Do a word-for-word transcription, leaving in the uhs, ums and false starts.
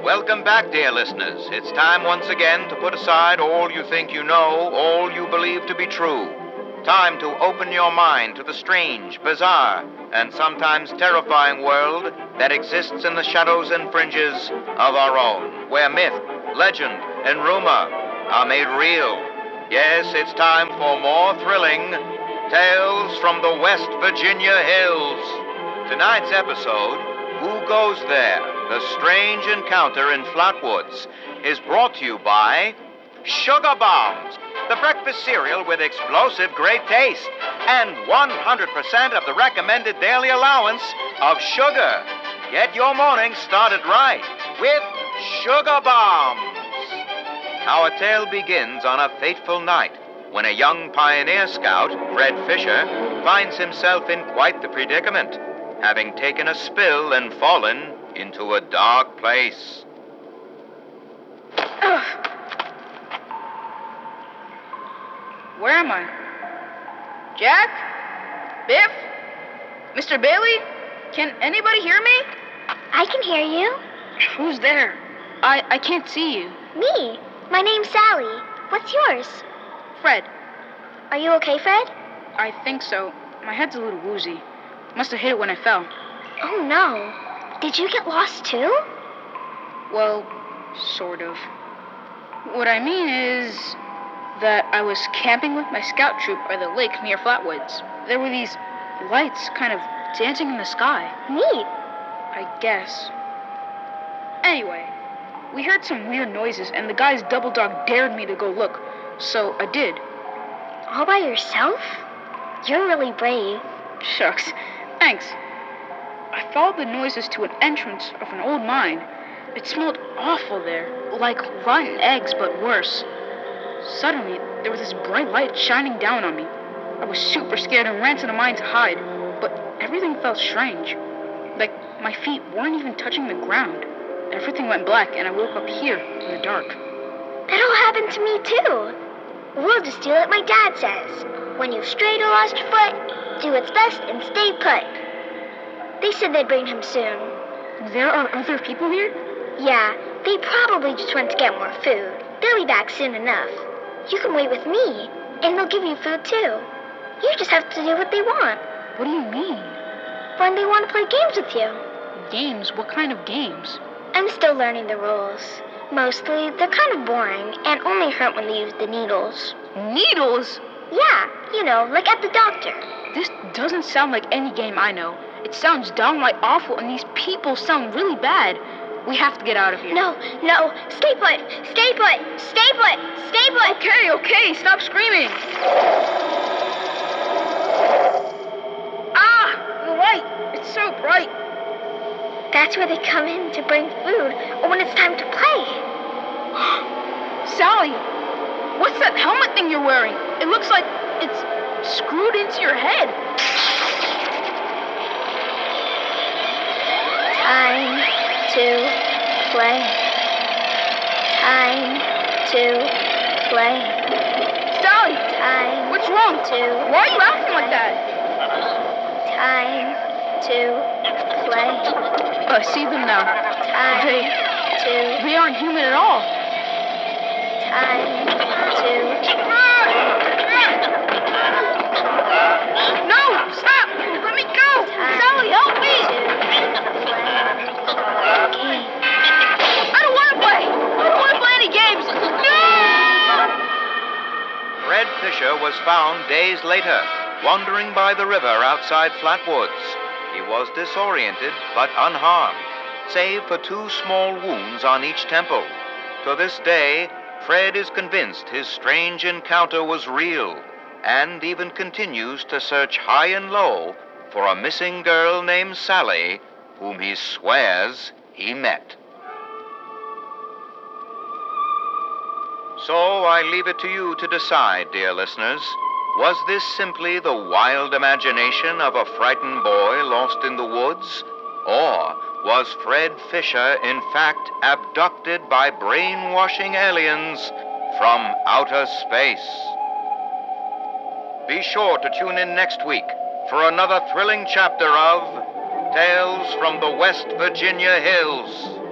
Welcome back, dear listeners. It's time once again to put aside all you think you know, all you believe to be true. Time to open your mind to the strange, bizarre, and sometimes terrifying world that exists in the shadows and fringes of our own, where myth, legend, and rumor are made real. Yes, it's time for more thrilling Tales from the West Virginia Hills. Tonight's episode, Who Goes There? The Strange Encounter in Flatwoods, is brought to you by Sugar Bombs, the breakfast cereal with explosive great taste and one hundred percent of the recommended daily allowance of sugar. Get your morning started right with Sugar Bombs. Our tale begins on a fateful night when a young pioneer scout, Fred Fisher, finds himself in quite the predicament, having taken a spill and fallen into a dark place. Ugh. Where am I? Jack? Biff? Mister Bailey? Can anybody hear me? I can hear you. Who's there? I, I can't see you. Me. My name's Sally. What's yours? Fred. Are you okay, Fred? I think so. My head's a little woozy. Must have hit it when I fell. Oh, no. Did you get lost, too? Well, sort of. What I mean is that I was camping with my scout troop by the lake near Flatwoods. There were these lights kind of dancing in the sky. Neat. I guess. Anyway, we heard some weird noises, and the guy's double dog dared me to go look, so I did. All by yourself? You're really brave. Shucks. Thanks. I followed the noises to an entrance of an old mine. It smelled awful there, like rotten eggs, but worse. Suddenly, there was this bright light shining down on me. I was super scared and ran to the mine to hide, but everything felt strange. Like my feet weren't even touching the ground. Everything went black, and I woke up here in the dark. That all happened to me, too. We'll just do what my dad says. When you've strayed or lost your foot, do what's best and stay put. They said they'd bring him soon. There are other people here? Yeah, they probably just went to get more food. They'll be back soon enough. You can wait with me, and they'll give you food, too. You just have to do what they want. What do you mean? When they want to play games with you. Games? What kind of games? I'm still learning the rules. Mostly, they're kind of boring and only hurt when they use the needles. Needles? Yeah, you know, like at the doctor. This doesn't sound like any game I know. It sounds downright awful, and these people sound really bad. We have to get out of here. No, no, stay put, stay put, stay put, stay put. Okay, okay, stop screaming. Ah, the light, it's so bright. That's where they come in to bring food, or when it's time to play. Sally, what's that helmet thing you're wearing? It looks like it's screwed into your head. Time to play. Time to play. Sally, time what's wrong? To Why are you acting like that? Time to play. I see them now. Time they, to... They aren't human at all. Time to... No! Stop! Let me go! Time Sally, help me! Okay. I don't want to play! I don't want to play any games! No! Fred Fisher was found days later, wandering by the river outside Flatwoods. He was disoriented but unharmed, save for two small wounds on each temple. To this day, Fred is convinced his strange encounter was real, and even continues to search high and low for a missing girl named Sally, whom he swears he met. So I leave it to you to decide, dear listeners. Was this simply the wild imagination of a frightened boy lost in the woods? Or was Fred Fisher, in fact, abducted by brainwashing aliens from outer space? Be sure to tune in next week for another thrilling chapter of Tales from the West Virginia Hills.